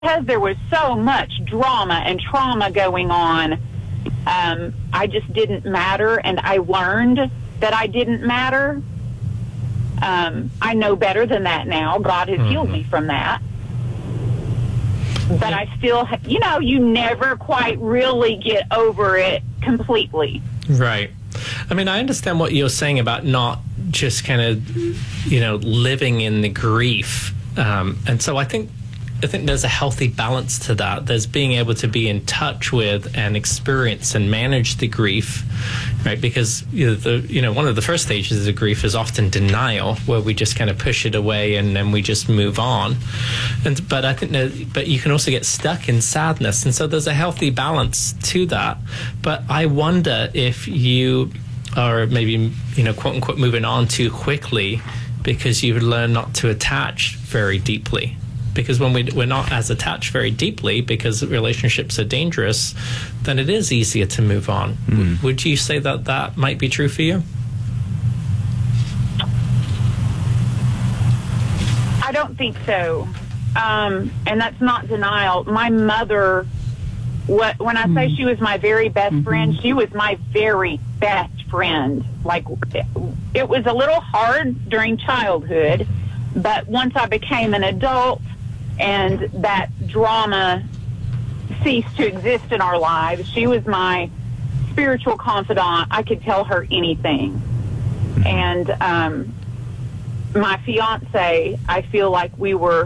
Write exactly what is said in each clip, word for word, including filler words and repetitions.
because there was so much drama and trauma going on, um, I just didn't matter, and I learned that I didn't matter. Um, I know better than that now. God has mm-hmm. healed me from that. But I still, you know, you never quite really get over it completely. Right. I mean, I understand what you're saying about not just kind of, you know, living in the grief. Um, and so I think I think there's a healthy balance to that. There's being able to be in touch with and experience and manage the grief, right? Because you know, the you know one of the first stages of grief is often denial, where we just kind of push it away and then we just move on. And but I think that, but you can also get stuck in sadness, and so there's a healthy balance to that. But I wonder if you are maybe you know quote unquote moving on too quickly because you've learned not to attach very deeply. Because when we, we're not as attached very deeply, because relationships are dangerous, then it is easier to move on. Mm. Would you say that that might be true for you? I don't think so. Um, and that's not denial. My mother, what, when I say she was my very best mm-hmm. friend, she was my very best friend. Like, it, it was a little hard during childhood, but once I became an adult, and that drama ceased to exist in our lives, she was my spiritual confidant. I could tell her anything. And um, my fiance, I feel like we were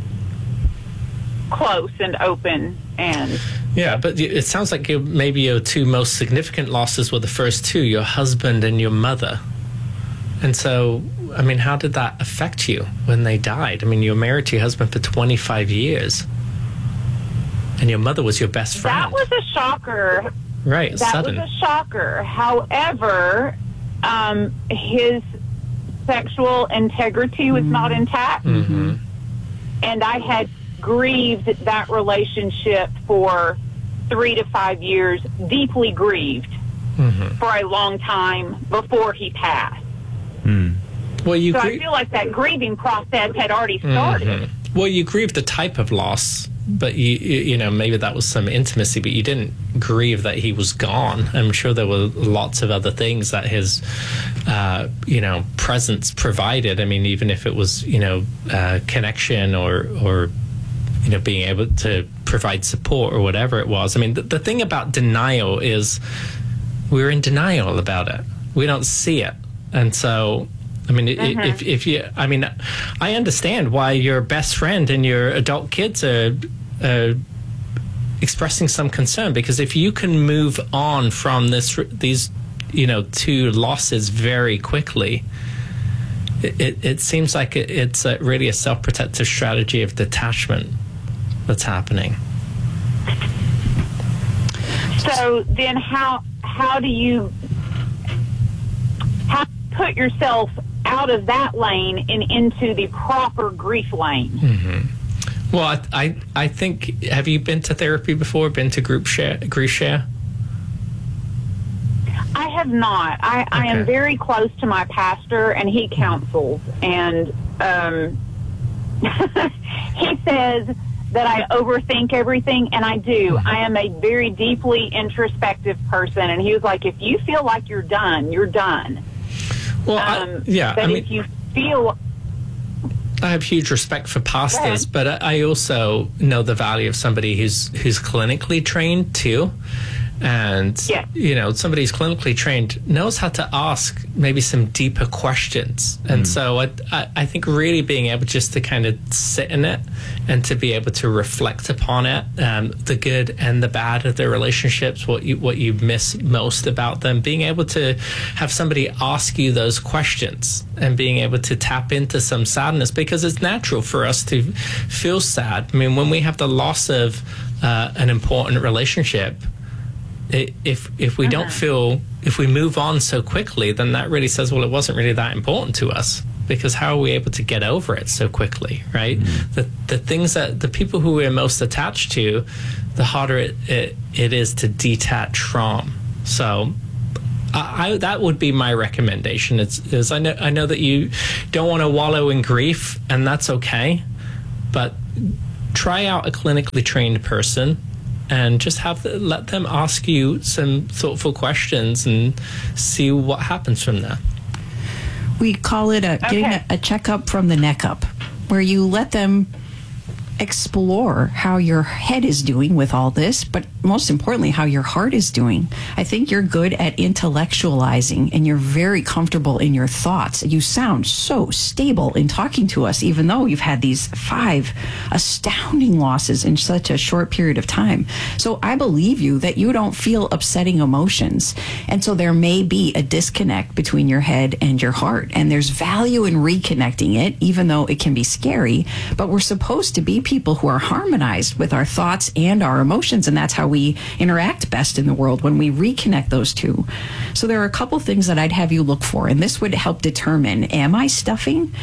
close and open. And yeah, but it sounds like you, maybe your two most significant losses were the first two, your husband and your mother. And so, I mean, how did that affect you when they died? I mean, you were married to your husband for twenty-five years, and your mother was your best friend. That was a shocker. Right, that sudden. was a shocker. However, um, his sexual integrity was mm-hmm. not intact, mm-hmm. and I had grieved that relationship for three to five years, deeply grieved mm-hmm. for a long time before he passed. Mm. Well, you so grie- I feel like that grieving process had already started. Mm-hmm. Well, you grieved the type of loss, but you, you you know maybe that was some intimacy, but you didn't grieve that he was gone. I'm sure there were lots of other things that his uh, you know presence provided. I mean, even if it was you know uh, connection or or you know being able to provide support or whatever it was. I mean, the, the thing about denial is we're in denial about it. We don't see it. And so, I mean, mm-hmm. if if you, I mean, I understand why your best friend and your adult kids are uh, expressing some concern, because if you can move on from this, these, you know, two losses very quickly, it, it, it seems like it, it's a, really a self-protective strategy of detachment that's happening. So then, how how do you? How put yourself out of that lane and into the proper grief lane? Mm-hmm. Well, I, I I think, have you been to therapy before? Been to group share, grief share? I have not. I, okay. I am very close to my pastor, and he counsels, and um, he says that I overthink everything, and I do. I am a very deeply introspective person, and he was like, if you feel like you're done, you're done. Well, um, I, yeah, but I mean, if you feel... I have huge respect for pastors, but I also know the value of somebody who's who's clinically trained too. And, yeah. you know, somebody who's clinically trained knows how to ask maybe some deeper questions. And mm. so I, I, I think really being able just to kind of sit in it and to be able to reflect upon it, um, the good and the bad of their relationships, what you, what you miss most about them, being able to have somebody ask you those questions and being able to tap into some sadness, because it's natural for us to feel sad. I mean, when we have the loss of uh, an important relationship, if if we don't feel, if we move on so quickly, then that really says, well, it wasn't really that important to us, because how are we able to get over it so quickly, right? Mm-hmm. The the things that, the people who we're most attached to, the harder it, it, it is to detach from. So I, I, that would be my recommendation. It's, is I know, I know that you don't want to wallow in grief, and that's okay, but try out a clinically trained person and just have the, let them ask you some thoughtful questions and see what happens from there. We call it a, Okay. getting a, a checkup from the neck up, where you let them explore how your head is doing with all this, but most importantly, how your heart is doing. I think you're good at intellectualizing and you're very comfortable in your thoughts. You sound so stable in talking to us, even though you've had these five astounding losses in such a short period of time. So I believe you that you don't feel upsetting emotions. And so there may be a disconnect between your head and your heart. And there's value in reconnecting it, even though it can be scary. But we're supposed to be people who are harmonized with our thoughts and our emotions, and that's how we interact best in the world, when we reconnect those two. So there are a couple things that I'd have you look for, and this would help determine, am I stuffing?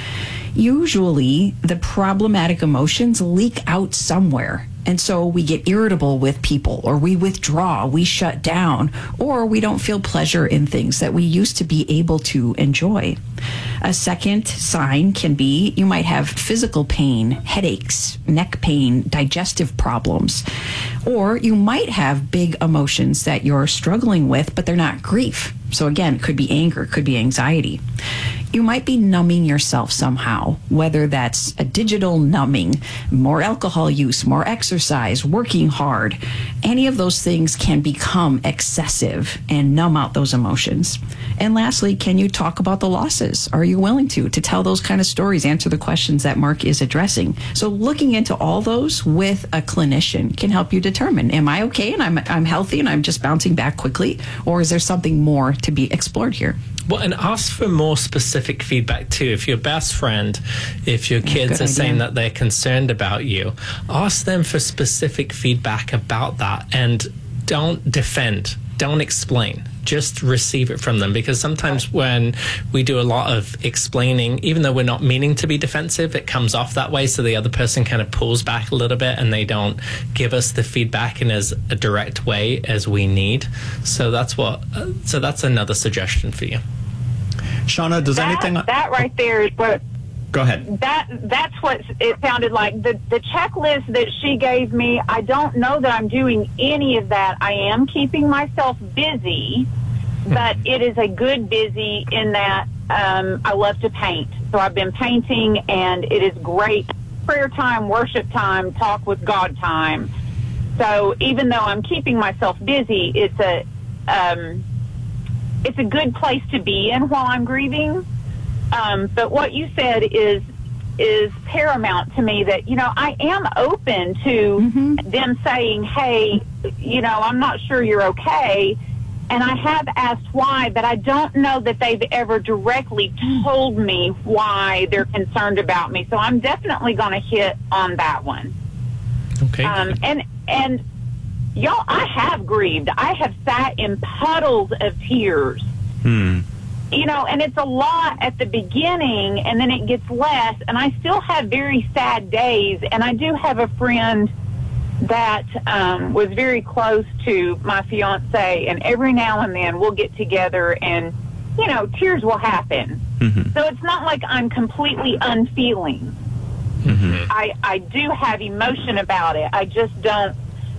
Usually the problematic emotions leak out somewhere. And so we get irritable with people, or we withdraw, we shut down, or we don't feel pleasure in things that we used to be able to enjoy. A second sign can be you might have physical pain, headaches, neck pain, digestive problems, or you might have big emotions that you're struggling with, but they're not grief. So again, it could be anger, it could be anxiety. You might be numbing yourself somehow, whether that's a digital numbing, more alcohol use, more exercise, working hard. Any of those things can become excessive and numb out those emotions. And lastly, can you talk about the losses? Are you willing to, to tell those kind of stories, answer the questions that Mark is addressing? So looking into all those with a clinician can help you determine, am I okay and I'm, I'm healthy and I'm just bouncing back quickly? Or is there something more to be explored here? Well, and ask for more specific feedback too. If your best friend, if your kids good are idea. saying that they're concerned about you, ask them for specific feedback about that, and don't defend, don't explain. Just receive it from them, because sometimes when we do a lot of explaining, even though we're not meaning to be defensive, it comes off that way. So the other person kind of pulls back a little bit and they don't give us the feedback in as a direct way as we need. So that's what. Uh, so that's another suggestion for you. Shauna, does That, anything... that right there is what Go ahead. that that's what it sounded like. The the checklist that she gave me, I don't know that I'm doing any of that. I am keeping myself busy, but it is a good busy in that um, I love to paint. So I've been painting, and it is great prayer time, worship time, talk with God time. So even though I'm keeping myself busy, it's a um, it's a good place to be in while I'm grieving. Um, but what you said is is paramount to me, that, you know, I am open to Mm-hmm. them saying, hey, you know, I'm not sure you're okay. And I have asked why, but I don't know that they've ever directly told me why they're concerned about me. So I'm definitely going to hit on that one. Okay. Um, and, and y'all, I have grieved. I have sat in puddles of tears. Hmm. You know, and it's a lot at the beginning, and then it gets less, and I still have very sad days. And I do have a friend that um, was very close to my fiance, and every now and then we'll get together and, you know, tears will happen. Mm-hmm. So it's not like I'm completely unfeeling. Mm-hmm. I, I do have emotion about it. I just don't,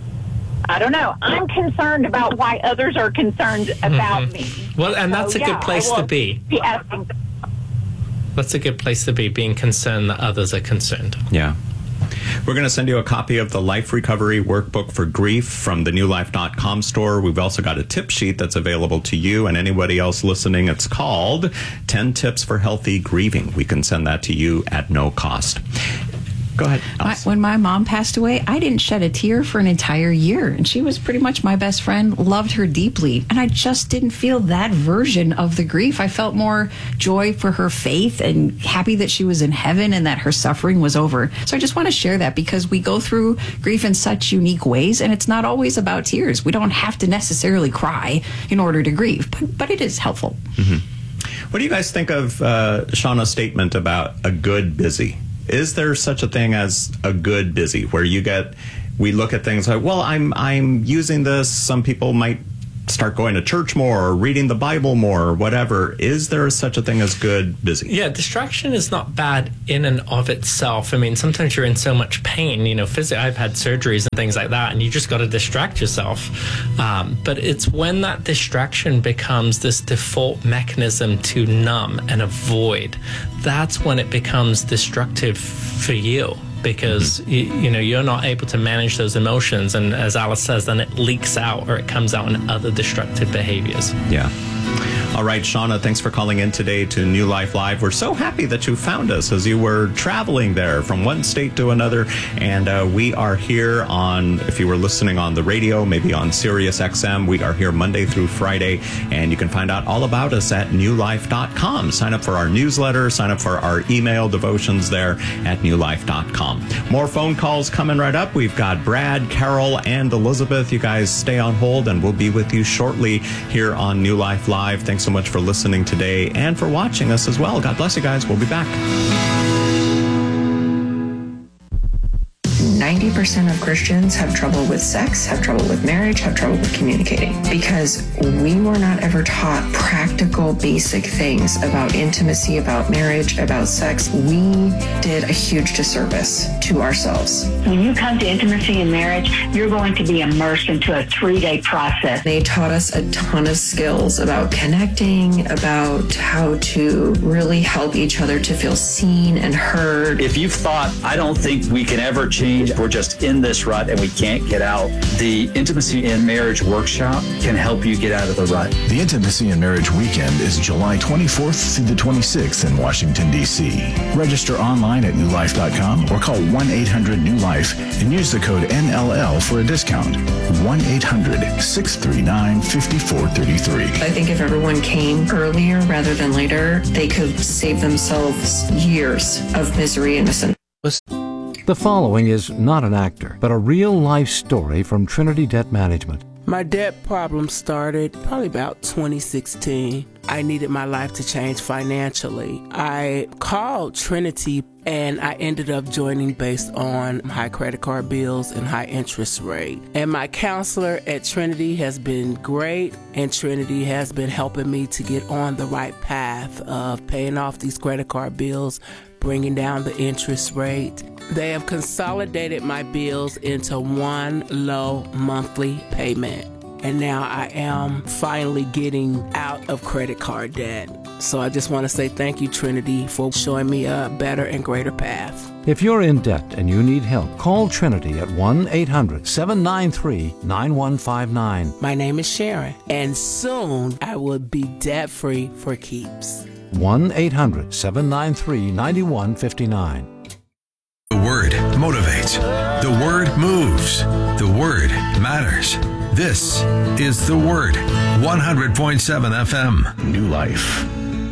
I don't know. I'm concerned about why others are concerned about Mhm. me. Well, and that's So, a good yeah, place I to will be. be asking. That's a good place to be, being concerned that others are concerned. Yeah. We're going to send you a copy of the Life Recovery Workbook for Grief from the new life dot com store. We've also got a tip sheet that's available to you and anybody else listening. It's called ten Tips for Healthy Grieving. We can send that to you at no cost. Go ahead, My, Alice. when my mom passed away, I didn't shed a tear for an entire year. And she was pretty much my best friend, loved her deeply. And I just didn't feel that version of the grief. I felt more joy for her faith and happy that she was in heaven and that her suffering was over. So I just want to share that, because we go through grief in such unique ways, and it's not always about tears. We don't have to necessarily cry in order to grieve, but, but it is helpful. Mm-hmm. What do you guys think of uh, Shauna's statement about a good busy? Is there such a thing as a good busy, where you get, we look at things like, well, I'm I'm using this. Some people might start going to church more or reading the Bible more or whatever. Is there such a thing as good busy? Yeah, distraction is not bad in and of itself. I mean, sometimes you're in so much pain, you know, physically. I've had surgeries and things like that, and you just got to distract yourself. Um, but it's when that distraction becomes this default mechanism to numb and avoid, that's when it becomes destructive for you. Because you, you know, you're not able to manage those emotions, and as Alice says, then it leaks out or it comes out in other destructive behaviors. Yeah. All right, Shauna, thanks for calling in today to New Life Live. We're so happy that you found us as you were traveling there from one state to another. And uh, we are here on, if you were listening on the radio, maybe on Sirius X M, we are here Monday through Friday. And you can find out all about us at new life dot com. Sign up for our newsletter, sign up for our email devotions there at new life dot com. More phone calls coming right up. We've got Brad, Carol, and Elizabeth. You guys stay on hold, and we'll be with you shortly here on New Life Live. Thanks so much for listening today and for watching us as well. God bless you guys. We'll be back. ninety percent of Christians have trouble with sex, have trouble with marriage, have trouble with communicating because we were not ever taught practical, basic things about intimacy, about marriage, about sex. We did a huge disservice to ourselves. When you come to intimacy and marriage, you're going to be immersed into a three-day process. They taught us a ton of skills about connecting, about how to really help each other to feel seen and heard. If you've thought, I don't think we can ever change, we're just in this rut and we can't get out, the Intimacy in Marriage Workshop can help you get out of the rut. The Intimacy in Marriage Weekend is July twenty-fourth through the twenty-sixth in Washington, D C Register online at new life dot com or call one eight hundred new life and use the code N L L for a discount. one eight hundred six three nine five four three three. I think if everyone came earlier rather than later, they could save themselves years of misery and misunderstanding. The following is not an actor, but a real-life story from Trinity Debt Management. My debt problem started probably about twenty sixteen. I needed my life to change financially. I called Trinity and I ended up joining based on high credit card bills and high interest rate. And my counselor at Trinity has been great, and Trinity has been helping me to get on the right path of paying off these credit card bills, bringing down the interest rate. They have consolidated my bills into one low monthly payment. And now I am finally getting out of credit card debt. So I just want to say thank you, Trinity, for showing me a better and greater path. If you're in debt and you need help, call Trinity at one eight hundred seven nine three nine one five nine. My name is Sharon, and soon I will be debt-free for keeps. one eight hundred seven nine three nine one five nine. The Word motivates. The Word moves. The Word matters. This is The Word, one hundred point seven F M. New Life.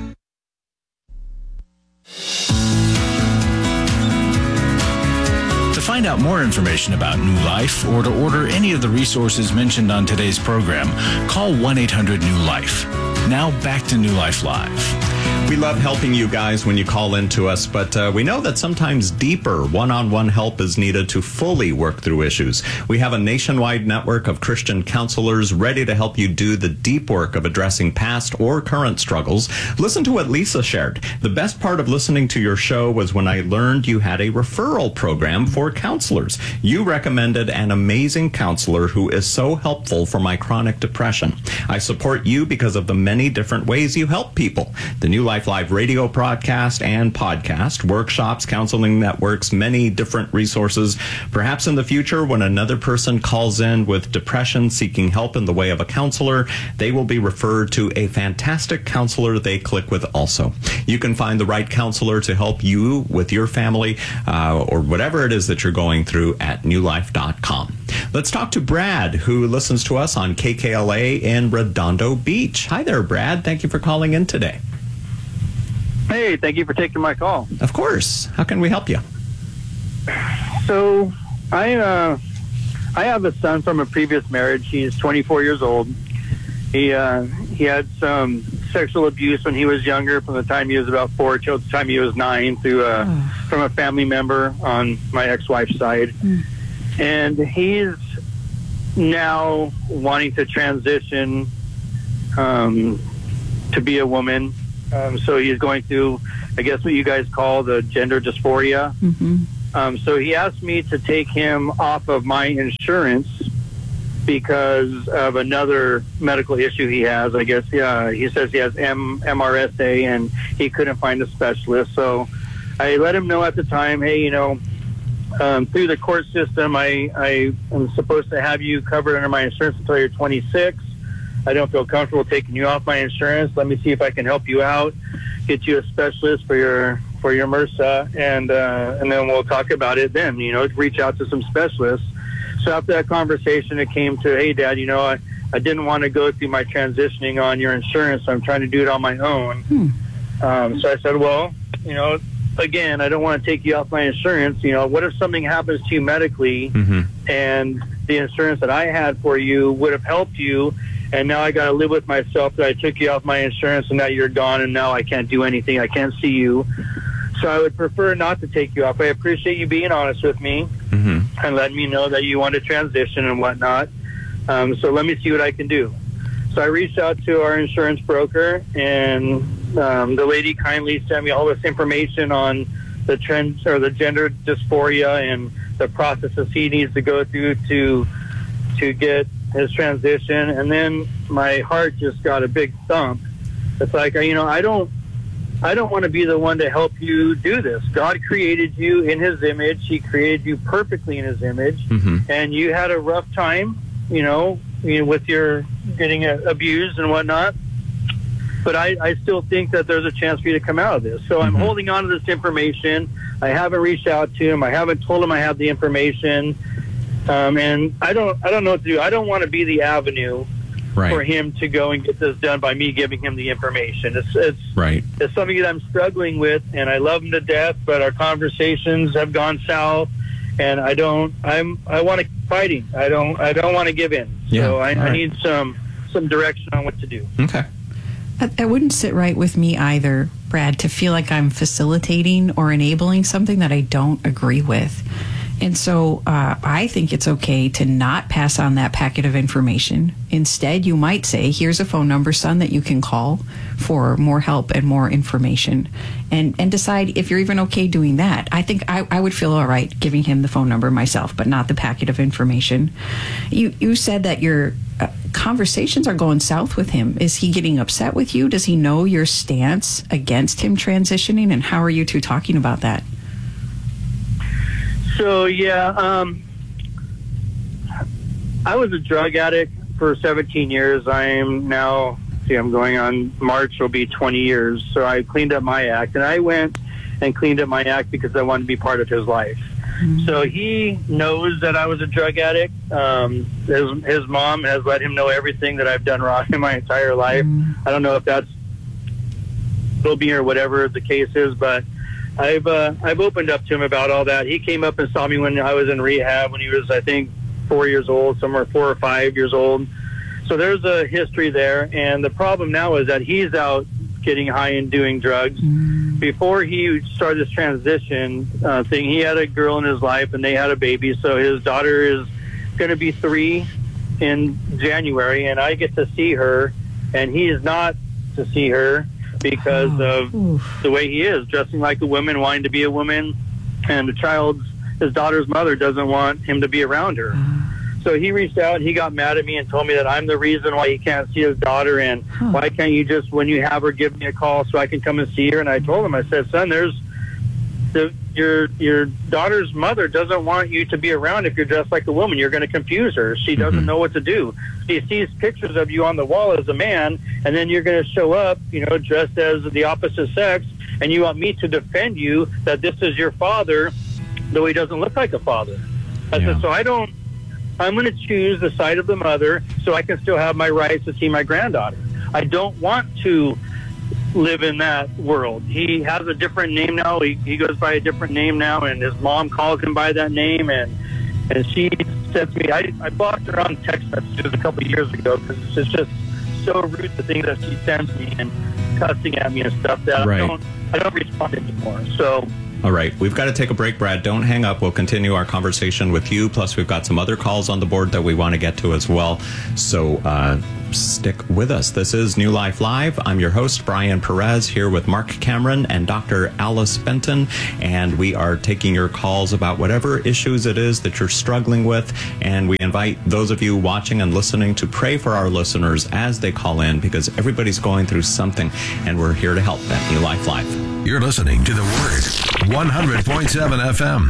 To find out more information about New Life or to order any of the resources mentioned on today's program, call one eight hundred new life. Now back to New Life Live. We love helping you guys when you call in to us, but uh, we know that sometimes deeper one-on-one help is needed to fully work through issues. We have a nationwide network of Christian counselors ready to help you do the deep work of addressing past or current struggles. Listen to what Lisa shared. The best part of listening to your show was when I learned you had a referral program for counselors. You recommended an amazing counselor who is so helpful for my chronic depression. I support you because of the many different ways you help people. The New Life Live radio broadcast and podcast, workshops, counseling networks, many different resources. Perhaps in the future, when another person calls in with depression seeking help in the way of a counselor, they will be referred to a fantastic counselor they click with also. You can find the right counselor to help you with your family uh, or whatever it is that you're going through at new life dot com. Let's talk to Brad, who listens to us on K K L A in Redondo Beach. Hi there, Brad. Thank you for calling in today. Hey, thank you for taking my call. Of course. How can we help you? So, I uh, I have a son from a previous marriage. He's twenty-four years old. He uh, he had some sexual abuse when he was younger, from the time he was about four till the time he was nine, through uh, oh. from a family member on my ex-wife's side. Mm. And he's now wanting to transition um, to be a woman. Um, so he's going through, I guess, what you guys call the gender dysphoria. Mm-hmm. Um, so he asked me to take him off of my insurance because of another medical issue he has. I guess, yeah, he says he has M- MRSA and he couldn't find a specialist. So I let him know at the time, hey, you know, um, through the court system, I, I am supposed to have you covered under my insurance until you're twenty-six. I don't feel comfortable taking you off my insurance. Let me see if I can help you out, get you a specialist for your for your MRSA, and uh, and then we'll talk about it then, you know, reach out to some specialists. So after that conversation, it came to, hey, Dad, you know, I, I didn't want to go through my transitioning on your insurance, so I'm trying to do it on my own. Hmm. Um, so I said, well, you know, again, I don't want to take you off my insurance. You know, what if something happens to you medically Mm-hmm. and the insurance that I had for you would have helped you, and now I got to live with myself that I took you off my insurance and now you're gone and now I can't do anything. I can't see you. So I would prefer not to take you off. I appreciate you being honest with me Mm-hmm. and letting me know that you want to transition and whatnot. Um, so let me see what I can do. So I reached out to our insurance broker, and um, the lady kindly sent me all this information on the trends or the gender dysphoria and the processes he needs to go through to to get his transition. And then my heart just got a big thump. It's like, you know, I don't I don't want to be the one to help you do this. God created you in his image. He created you perfectly in his image. Mm-hmm. And you had a rough time, you know, you know, with your getting uh, abused and whatnot. But I, I still think that there's a chance for you to come out of this. So I'm Mm-hmm. holding on to this information. I haven't reached out to him. I haven't told him I have the information. Um, and I don't I don't know what to do. I don't want to be the avenue Right. for him to go and get this done by me giving him the information. It's it's Right. it's something that I'm struggling with, and I love him to death, but our conversations have gone south, and I don't I'm I want to keep fighting. I don't I don't want to give in. Yeah. So I, All I right. need some some direction on what to do. Okay. That, that wouldn't sit right with me either, Brad, to feel like I'm facilitating or enabling something that I don't agree with. And so uh, I think it's okay to not pass on that packet of information. Instead, you might say, here's a phone number, son, that you can call for more help and more information, and, and decide if you're even okay doing that. I think I, I would feel all right giving him the phone number myself, but not the packet of information. You, you said that your uh, conversations are going south with him. Is he getting upset with you? Does he know your stance against him transitioning? And how are you two talking about that? So yeah, um, I was a drug addict for seventeen years. I am now, see, I'm going on March will be twenty years. So I cleaned up my act, and I went and cleaned up my act because I wanted to be part of his life. Mm-hmm. So he knows that I was a drug addict. Um, his his mom has let him know everything that I've done wrong in my entire life. Mm-hmm. I don't know if that's will be or whatever the case is, but I've uh, I've opened up to him about all that. He came up and saw me when I was in rehab when he was, I think, four years old, somewhere four or five years old. So there's a history there. And the problem now is that he's out getting high and doing drugs. Mm. Before he started this transition uh, thing, he had a girl in his life and they had a baby. So his daughter is going to be three in January, and I get to see her, and he is not to see her because oh, of oof. the way he is, dressing like a woman, wanting to be a woman, and the child's, his daughter's mother doesn't want him to be around her. So he reached out, he got mad at me and told me that I'm the reason why he can't see his daughter, and huh. why can't you just, when you have her, give me a call so I can come and see her? And I told him, I said, son, there's the, your your daughter's mother doesn't want you to be around if you're dressed like a woman. You're going to confuse her. She doesn't mm-hmm. know what to do. She sees pictures of you on the wall as a man, and then you're going to show up, you know, dressed as the opposite sex, and you want me to defend you that this is your father, though he doesn't look like a father. I yeah. said, so I don't, I'm going to choose the side of the mother so I can still have my rights to see my granddaughter. I don't want to live in that world. He has a different name now. He, he goes by a different name now, and his mom calls him by that name, and and she said to me, I, I blocked her on text messages a couple of years ago because it's just so rude, the things that she sends me and cussing at me and stuff that right. I don't I don't respond anymore. So All right, we've got to take a break, Brad. Don't hang up. We'll continue our conversation with you. Plus, we've got some other calls on the board that we want to get to as well. So uh, stick with us. This is New Life Live. I'm your host, Brian Perez, here with Mark Cameron and Doctor Alice Benton. And we are taking your calls about whatever issues it is that you're struggling with. And we invite those of you watching and listening to pray for our listeners as they call in, because everybody's going through something, and we're here to help at New Life Live. You're listening to The Word, one hundred point seven F M.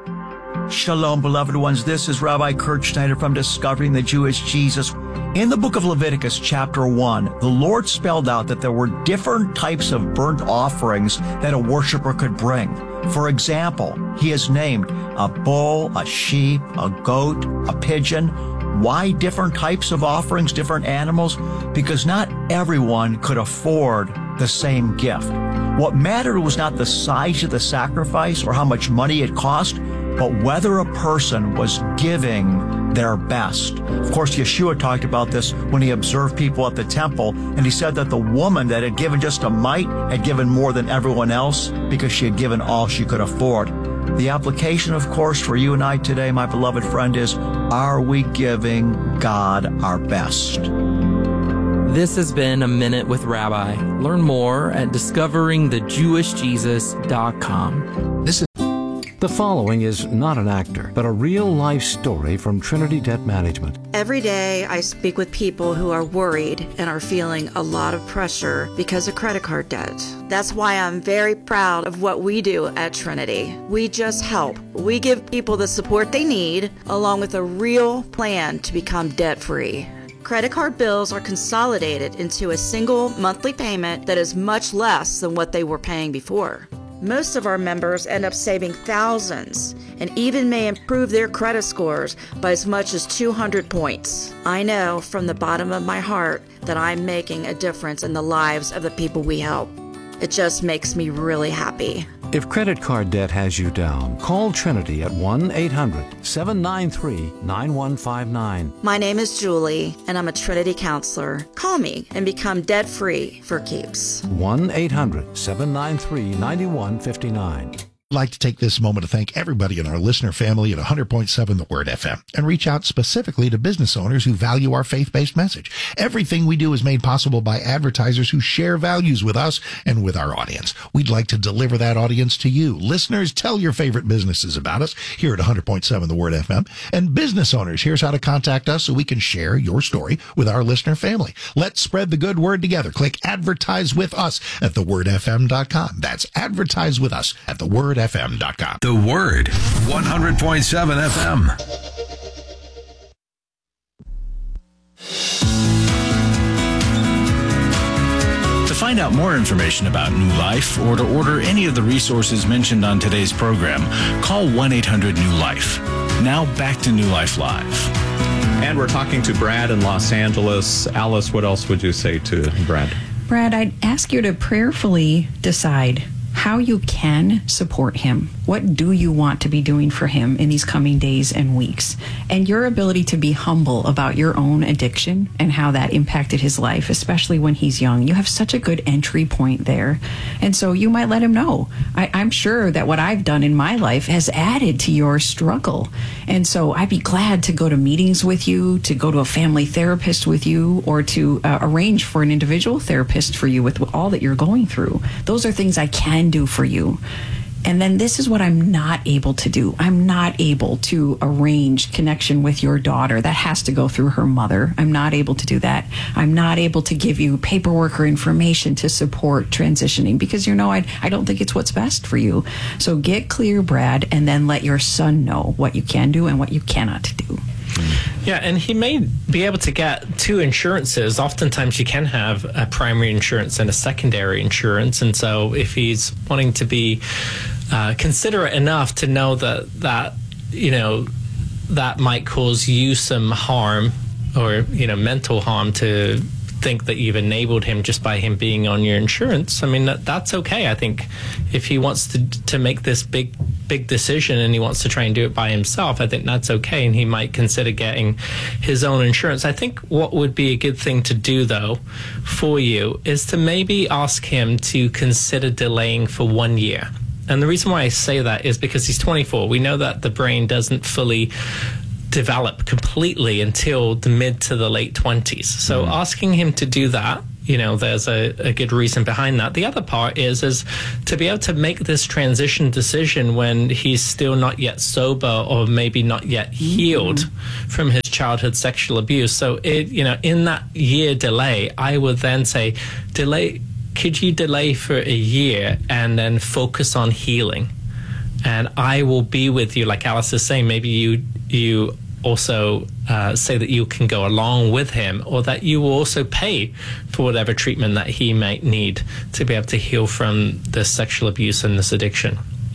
Shalom, beloved ones. This is Rabbi Kurt Schneider from Discovering the Jewish Jesus. In the book of Leviticus, chapter one, the Lord spelled out that there were different types of burnt offerings that a worshiper could bring. For example, he has named a bull, a sheep, a goat, a pigeon. Why different types of offerings, different animals? Because not everyone could afford the same gift. What mattered was not the size of the sacrifice or how much money it cost, but whether a person was giving their best. Of course, Yeshua talked about this when he observed people at the temple, and he said that the woman that had given just a mite had given more than everyone else because she had given all she could afford. The application, of course, for you and I today, my beloved friend, is, are we giving God our best? This has been A Minute with Rabbi. Learn more at discovering the jewish jesus dot com. This is The following is not an actor, but a real-life story from Trinity Debt Management. Every day I speak with people who are worried and are feeling a lot of pressure because of credit card debt. That's why I'm very proud of what we do at Trinity. We just help. We give people the support they need, along with a real plan to become debt-free. Credit card bills are consolidated into a single monthly payment that is much less than what they were paying before. Most of our members end up saving thousands and even may improve their credit scores by as much as two hundred points. I know from the bottom of my heart that I'm making a difference in the lives of the people we help. It just makes me really happy. If credit card debt has you down, call Trinity at one eight hundred seven nine three nine one five nine. My name is Julie, and I'm a Trinity counselor. Call me and become debt-free for keeps. one eight hundred seven nine three nine one five nine. I'd like to take this moment to thank everybody in our listener family at one hundred point seven The Word F M and reach out specifically to business owners who value our faith-based message. Everything we do is made possible by advertisers who share values with us and with our audience. We'd like to deliver that audience to you. Listeners, tell your favorite businesses about us here at one hundred point seven The Word F M. And business owners, here's how to contact us so we can share your story with our listener family. Let's spread the good word together. Click Advertise with Us at the word f m dot com. That's Advertise with Us at the word f m dot com. The Word, one hundred point seven F M. To find out more information about New Life or to order any of the resources mentioned on today's program, call one eight hundred new life. Now back to New Life Live. And we're talking to Brad in Los Angeles. Alice, what else would you say to Brad? Brad, I'd ask you to prayerfully decide how you can support him. What do you want to be doing for him in these coming days and weeks? And your ability to be humble about your own addiction and how that impacted his life, especially when he's young. You have such a good entry point there. And so you might let him know. I, I'm sure that what I've done in my life has added to your struggle. And so I'd be glad to go to meetings with you, to go to a family therapist with you, or to uh, arrange for an individual therapist for you with all that you're going through. Those are things I can do for you. And then this is what I'm not able to do. I'm not able to arrange connection with your daughter. That has to go through her mother. I'm not able to do that. I'm not able to give you paperwork or information to support transitioning because, you know, I, I don't think it's what's best for you. So get clear, Brad, and then let your son know what you can do and what you cannot do. Yeah, and he may be able to get two insurances. Oftentimes you can have a primary insurance and a secondary insurance. And so if he's wanting to be uh, considerate enough to know that, that, you know, that might cause you some harm or, you know, mental harm to think that you've enabled him just by him being on your insurance, I mean, that, that's okay. I think if he wants to to make this big big decision and he wants to try and do it by himself, I think that's okay, and he might consider getting his own insurance. I think what would be a good thing to do, though, for you is to maybe ask him to consider delaying for one year And the reason why I say that is because he's twenty-four. We know that the brain doesn't fully develop completely until the mid to the late twenties. So mm-hmm. asking him to do that, you know, there's a, a good reason behind that. The other part is is to be able to make this transition decision when he's still not yet sober or maybe not yet healed mm-hmm. from his childhood sexual abuse. So, it, you know, in that year delay, I would then say, delay. Could you delay for a year and then focus on healing? And I will be with you, like Alice is saying. Maybe you you also uh, say that you can go along with him, or that you will also pay for whatever treatment that he might need to be able to heal from this sexual abuse and this addiction.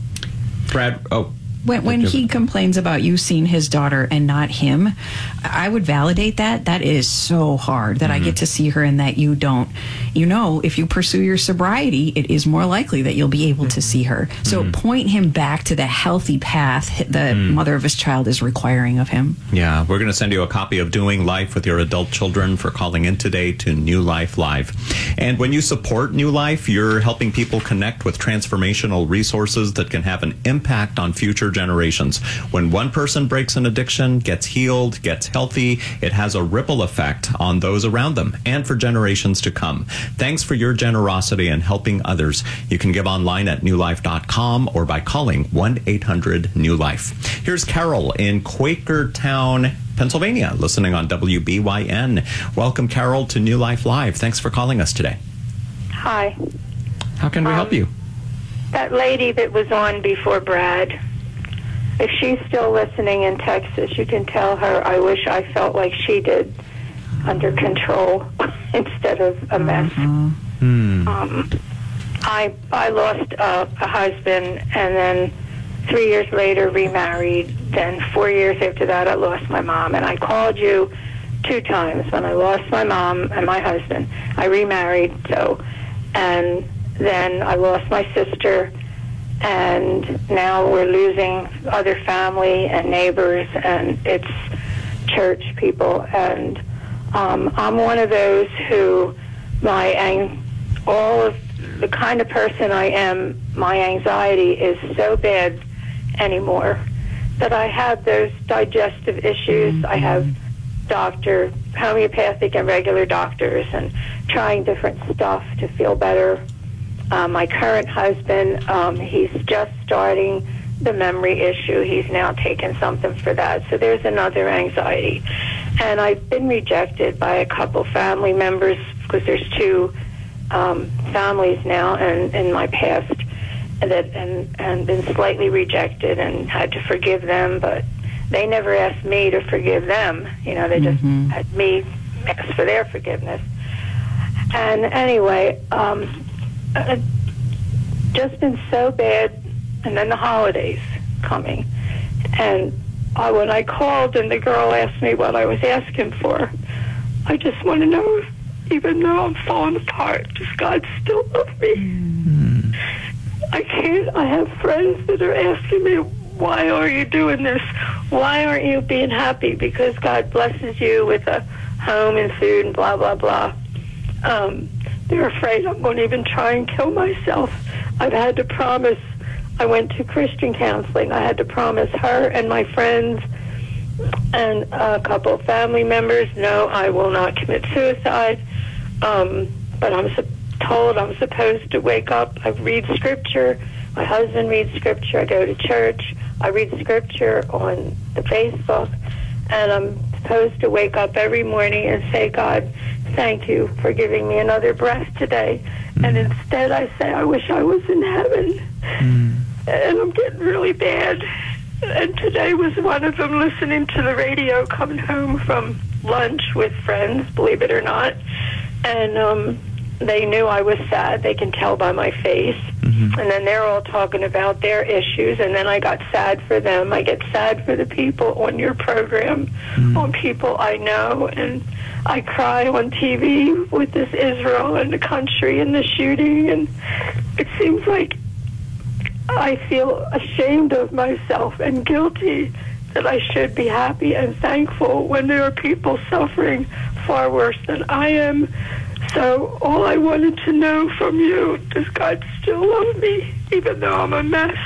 Brad, oh. When, when he complains about you seeing his daughter and not him, I would validate that. That is so hard that mm-hmm. I get to see her and that you don't. You know, if you pursue your sobriety, it is more likely that you'll be able mm-hmm. to see her. So mm-hmm. point him back to the healthy path the mm-hmm. mother of his child is requiring of him. Yeah, we're going to send you a copy of Doing Life with Your Adult Children for calling in today to New Life Live. And when you support New Life, you're helping people connect with transformational resources that can have an impact on future generations. When one person breaks an addiction, gets healed, gets healthy, it has a ripple effect on those around them and for generations to come. Thanks for your generosity and helping others. You can give online at new life dot com or by calling one eight hundred new life. Here's Carol in Quakertown, Pennsylvania, listening on W B Y N. Welcome, Carol, to New Life Live. Thanks for calling us today. Hi. How can we um, help you? That lady that was on before Brad, if she's still listening in Texas, you can tell her I wish I felt like she did, under control instead of a mess. Mm-hmm. Um, I I lost uh, a husband, and then three years later remarried. Then four years after that, I lost my mom. And I called you two times when I lost my mom and my husband. I remarried, so, and then I lost my sister. And now we're losing other family and neighbors, and it's church people. And um, I'm one of those who, my ang- all of the kind of person I am, my anxiety is so bad anymore that I have those digestive issues. Mm-hmm. I have doctor, homeopathic and regular doctors, and trying different stuff to feel better. Uh, my current husband, um, he's just starting the memory issue. He's now taken something for that. So there's another anxiety. And I've been rejected by a couple family members, because there's two um, families now and in my past that and, and been slightly rejected and had to forgive them, but they never asked me to forgive them. You know, they just mm-hmm. had me ask for their forgiveness. And anyway, um, Uh, just been so bad, and then the holidays coming, and I, when I called and the girl asked me what I was asking for, I just want to know, even though I'm falling apart, does God still love me? Mm. I can't. I have friends that are asking me, why are you doing this? Why aren't you being happy? Because God blesses you with a home and food and blah, blah, blah. Um, they're afraid I'm going to even try and kill myself. I've had to promise, I went to Christian counseling. I had to promise her and my friends and a couple of family members, no, I will not commit suicide. Um, but I'm su- told I'm supposed to wake up. I read scripture. My husband reads scripture. I go to church. I read scripture on the Facebook. And I'm supposed to wake up every morning and say, God, thank you for giving me another breath today. Mm. And instead I say, I wish I was in heaven. Mm. And I'm getting really bad. And today was one of them, listening to the radio, coming home from lunch with friends, believe it or not. And um, they knew I was sad. They can tell by my face. Mm-hmm. And then they're all talking about their issues. And then I got sad for them. I get sad for the people on your program, mm. on people I know. And I cry on T V with this Israel and the country and the shooting. And it seems like I feel ashamed of myself and guilty that I should be happy and thankful when there are people suffering far worse than I am. So all I wanted to know from you, does God still love me, even though I'm a mess?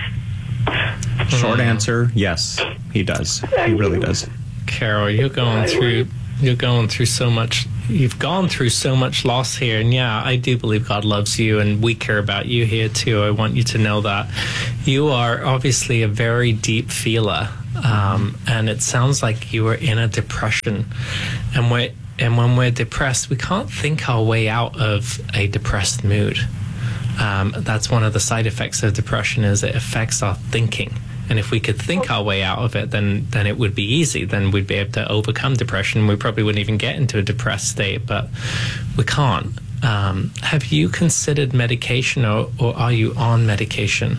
Short answer, yes, he does. He really does. Carol, you're going through you're going through so much. You've gone through so much loss here, and yeah, I do believe God loves you, and we care about you here too. I want you to know that you are obviously a very deep feeler, um, and it sounds like you were in a depression, and we and when we're depressed, we can't think our way out of a depressed mood. Um, that's one of the side effects of depression, is it affects our thinking. And if we could think our way out of it, then then it would be easy. Then we'd be able to overcome depression. We probably wouldn't even get into a depressed state, but we can't. Um, have you considered medication, or, or are you on medication?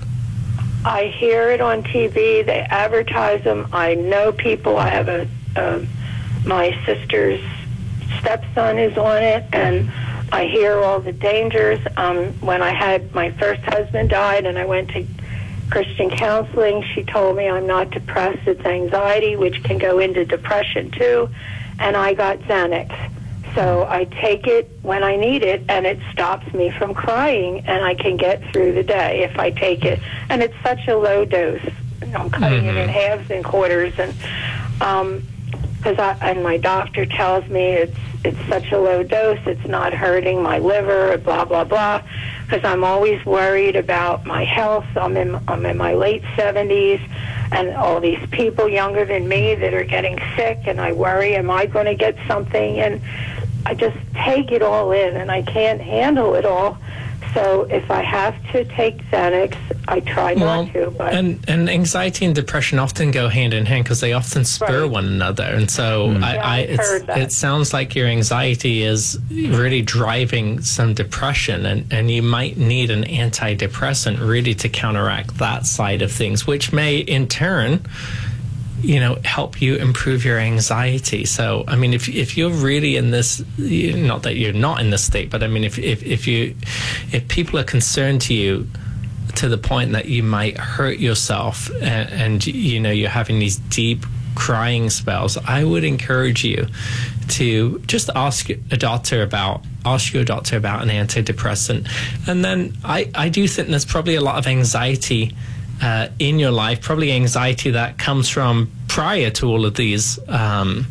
I hear it on T V. They advertise them. I know people. I have a, a my sister's stepson is on it, and I hear all the dangers. Um, when I had my first husband died, and I went to Christian counseling, she told me I'm not depressed, it's anxiety, which can go into depression too, and I got Xanax. So I take it when I need it, and it stops me from crying, and I can get through the day if I take it. And it's such a low dose. I'm cutting mm-hmm. it in halves and quarters, and um, cause I, and my doctor tells me it's it's such a low dose, it's not hurting my liver, blah, blah, blah, because I'm always worried about my health. I'm in, I'm in my late seventies, and all these people younger than me that are getting sick, and I worry, am I going to get something? And I just take it all in, and I can't handle it all. So if I have to take Xanax, I try well, not to. But and, and anxiety and depression often go hand in hand, because they often spur right. one another. And so mm. I, yeah, I, it's, it sounds like your anxiety is really driving some depression, and, and you might need an antidepressant really to counteract that side of things, which may in turn, you know, help you improve your anxiety. So, I mean, if if you're really in this, not that you're not in this state, but I mean, if if, if you, if people are concerned to you to the point that you might hurt yourself, and, and you know, you're having these deep crying spells, I would encourage you to just ask a doctor about, ask your doctor about an antidepressant. And then I, I do think there's probably a lot of anxiety Uh, in your life, probably anxiety that comes from prior to all of these um,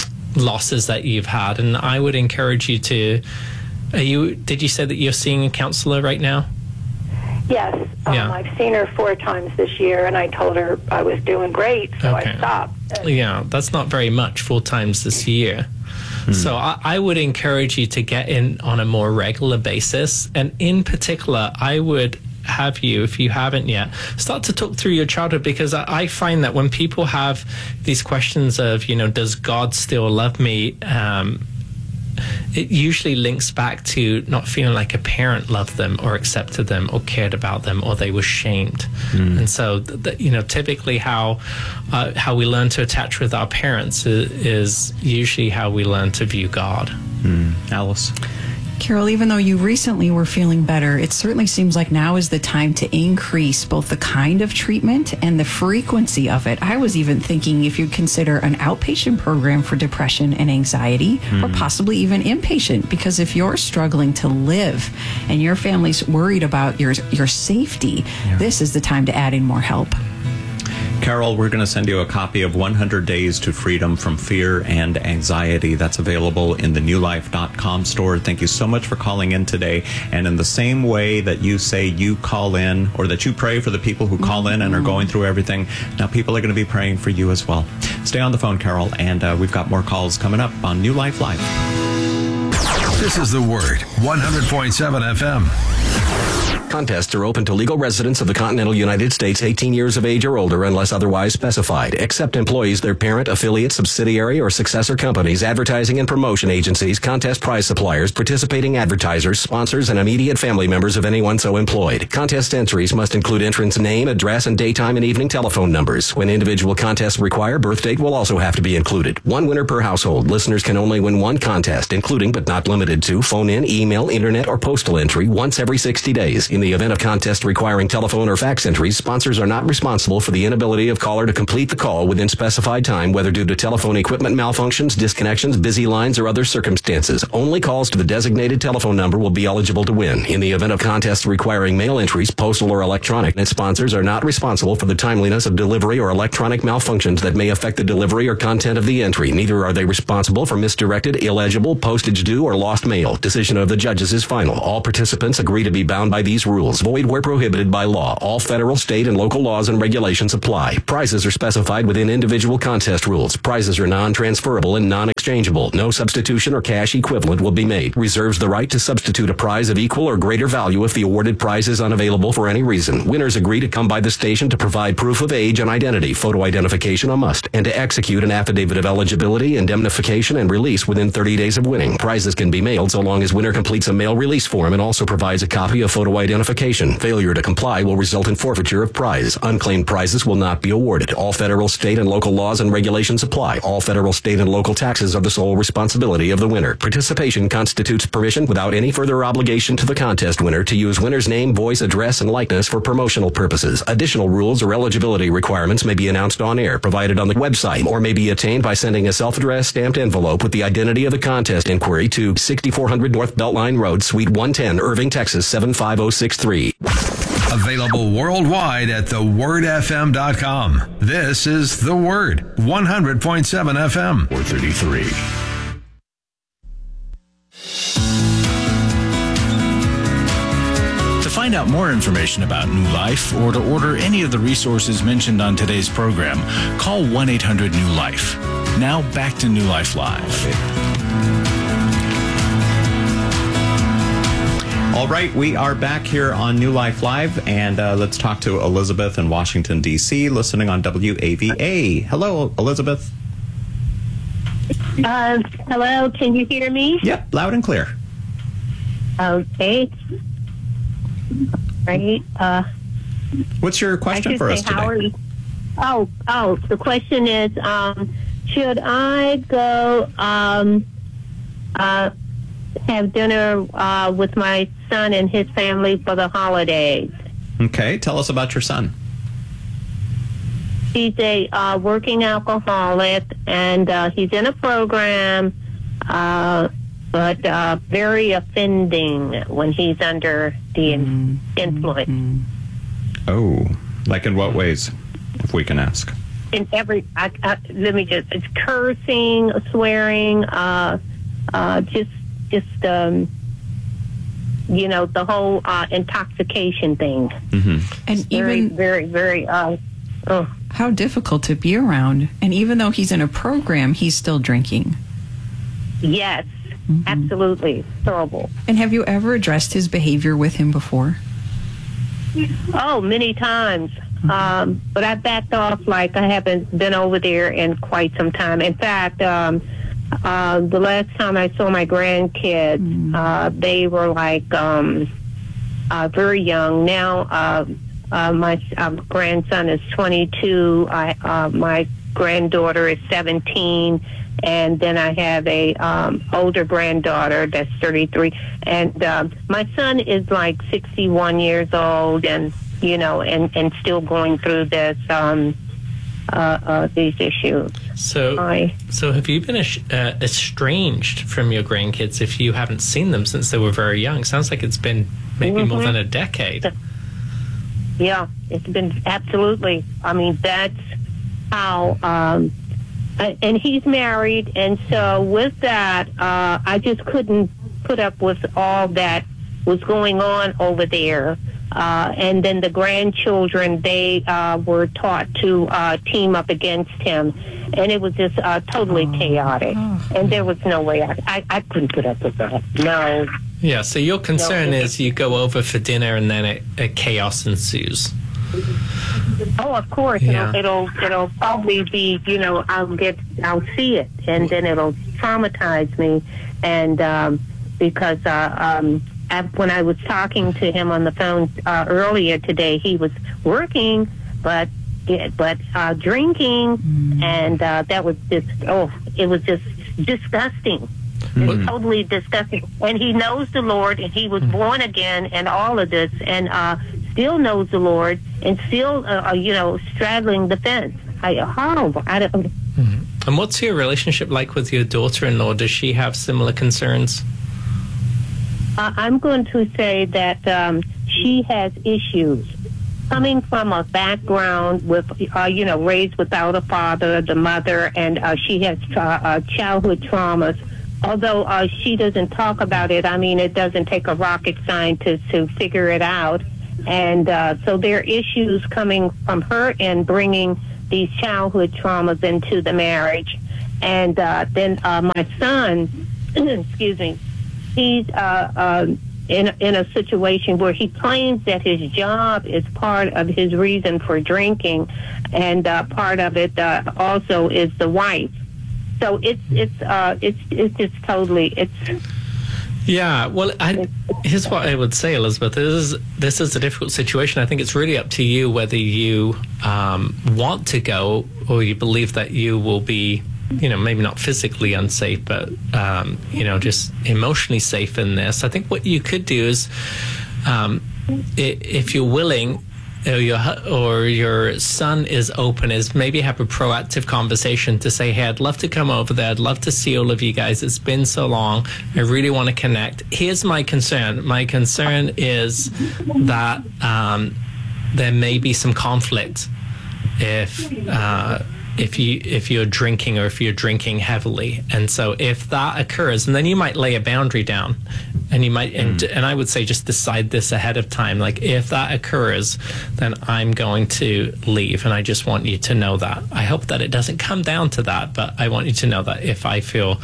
losses that you've had. And I would encourage you to, are you, did you say that you're seeing a counselor right now? Yes. Um, yeah. I've seen her four times this year, and I told her I was doing great, so okay. I stopped. Yeah, that's not very much, four times this year. Hmm. So I, I would encourage you to get in on a more regular basis. And in particular, I would have you, if you haven't yet, start to talk through your childhood, because I, I find that when people have these questions of, you know, does God still love me? Um, it usually links back to not feeling like a parent loved them or accepted them or cared about them, or they were shamed. Mm. And so, th- th- you know, typically how uh, how we learn to attach with our parents is, is usually how we learn to view God. Mm. Alice? Carol, even though you recently were feeling better, it certainly seems like now is the time to increase both the kind of treatment and the frequency of it. I was even thinking if you'd consider an outpatient program for depression and anxiety, mm. or possibly even inpatient, because if you're struggling to live and your family's worried about your, your safety, yeah. this is the time to add in more help. Carol, we're going to send you a copy of one hundred Days to Freedom from Fear and Anxiety. That's available in the new life dot com store. Thank you so much for calling in today. And in the same way that you say you call in, or that you pray for the people who call in and are going through everything, now people are going to be praying for you as well. Stay on the phone, Carol, and uh, we've got more calls coming up on New Life Live. This is The Word, one hundred point seven F M. Contests are open to legal residents of the continental United States eighteen years of age or older unless otherwise specified, except employees, their parent, affiliate, subsidiary, or successor companies, advertising and promotion agencies, contest prize suppliers, participating advertisers, sponsors, and immediate family members of anyone so employed. Contest entries must include entrant's name, address, and daytime and evening telephone numbers. When individual contests require, birth date will also have to be included. One winner per household. Listeners can only win one contest, including but not limited to phone-in, email, internet, or postal entry once every sixty days. In the event of contest requiring telephone or fax entries, sponsors are not responsible for the inability of caller to complete the call within specified time, whether due to telephone equipment malfunctions, disconnections, busy lines, or other circumstances. Only calls to the designated telephone number will be eligible to win. In the event of contest requiring mail entries, postal or electronic, and sponsors are not responsible for the timeliness of delivery or electronic malfunctions that may affect the delivery or content of the entry. Neither are they responsible for misdirected, illegible, postage due, or lost mail. Decision of the judges is final. All participants agree to be bound by these rules. Void where prohibited by law. All federal, state, and local laws and regulations apply. Prizes are specified within individual contest rules. Prizes are non-transferable and non-exchangeable. No substitution or cash equivalent will be made. Reserves the right to substitute a prize of equal or greater value if the awarded prize is unavailable for any reason. Winners agree to come by the station to provide proof of age and identity, photo identification a must, and to execute an affidavit of eligibility, indemnification, and release within thirty days of winning. Prizes can be mailed so long as winner completes a mail release form and also provides a copy of photo identification. Failure to comply will result in forfeiture of prize. Unclaimed prizes will not be awarded. All federal, state, and local laws and regulations apply. All federal, state, and local taxes are the sole responsibility of the winner. Participation constitutes permission without any further obligation to the contest winner to use winner's name, voice, address, and likeness for promotional purposes. Additional rules or eligibility requirements may be announced on air, provided on the website, or may be attained by sending a self-addressed stamped envelope with the identity of the contest inquiry to sixty-four hundred North Beltline Road, Suite one ten, Irving, Texas, seven five zero six three. Available worldwide at the word f m dot com. This is The Word, one hundred point seven F M. four thirty-three. To find out more information about New Life or to order any of the resources mentioned on today's program, call one eight hundred new life. Now back to New Life Live. All right, we are back here on New Life Live, and uh, let's talk to Elizabeth in Washington, D C, listening on W A V A. Hello, Elizabeth. Uh, hello, can you hear me? Yep, loud and clear. Okay. Right. Uh, What's your question for us say, today? How are you? Oh, oh, the question is, um, should I go um, uh, have dinner uh, with my son and his family for the holidays? Okay, tell us about your son. He's a uh, working alcoholic, and uh, he's in a program, uh, but uh, very offending when he's under the in- influence. Oh, like in what ways, if we can ask? In every, I, I, let me just, it's cursing, swearing, uh, uh, just, just, um, you know, the whole uh, intoxication thing. Mm-hmm. And very, even very, very, uh, oh. how difficult to be around. And even though he's in a program, he's still drinking. Yes, mm-hmm. Absolutely. Terrible. And have you ever addressed his behavior with him before? Oh, many times. Mm-hmm. Um, but I backed off like I haven't been over there in quite some time. In fact, um, uh, the last time I saw my grandkids, mm-hmm. uh, they were like um, uh, very young. Now, uh, uh, my uh, grandson is twenty-two. I, uh, my granddaughter is seventeen. And then I have a um, older granddaughter that's thirty-three. And um, my son is like sixty-one years old, and you know, and, and still going through this um, uh, uh, these issues. So, I, so have you been uh, estranged from your grandkids if you haven't seen them since they were very young? Sounds like it's been maybe mm-hmm. more than a decade. Yeah, it's been absolutely. I mean, that's how. Um, And he's married, and so with that, uh, I just couldn't put up with all that was going on over there. Uh, and then the grandchildren, they uh, were taught to uh, team up against him, and it was just uh, totally chaotic. And there was no way I, I, I couldn't put up with that. No. Yeah. So your concern no, is you go over for dinner, and then it, a chaos ensues. Oh, of course. Yeah. It'll, it'll it'll probably be, you know, I'll get I'll see it, and then it'll traumatize me, and um, because uh, um, I, when I was talking to him on the phone uh, earlier today, he was working, but but uh, drinking, mm. and uh, that was just oh, it was just disgusting. It's totally disgusting. And he knows the Lord, and he was born again, and all of this, and uh, still knows the Lord, and still, uh, you know, straddling the fence. I, horrible. I don't. Mm-hmm. And what's your relationship like with your daughter-in-law? Does she have similar concerns? Uh, I'm going to say that um, she has issues. Coming from a background with, uh, you know, raised without a father, the mother, and uh, she has tra- uh, childhood traumas. Although uh, she doesn't talk about it, I mean, it doesn't take a rocket scientist to figure it out. And uh, so there are issues coming from her and bringing these childhood traumas into the marriage. And uh, then uh, my son, excuse me, he's uh, uh, in, in a situation where he claims that his job is part of his reason for drinking, and uh, part of it uh, also is the wife. So it's it's uh, it's it's just totally it's. Yeah, well, I, here's what I would say, Elizabeth. This is, this is a difficult situation. I think it's really up to you whether you um, want to go or you believe that you will be, you know, maybe not physically unsafe, but, um, you know, just emotionally safe in this. I think what you could do is, um, if you're willing, or your, or your son is open, is maybe have a proactive conversation to say, hey, I'd love to come over there. I'd love to see all of you guys. It's been so long. I really want to connect. Here's my concern. My concern is that um, there may be some conflict if uh, if you if you're drinking or if you're drinking heavily. And so if that occurs, and then you might lay a boundary down. And you might, and, mm. and I would say just decide this ahead of time. Like, if that occurs, then I'm going to leave. And I just want you to know that. I hope that it doesn't come down to that, but I want you to know that if I feel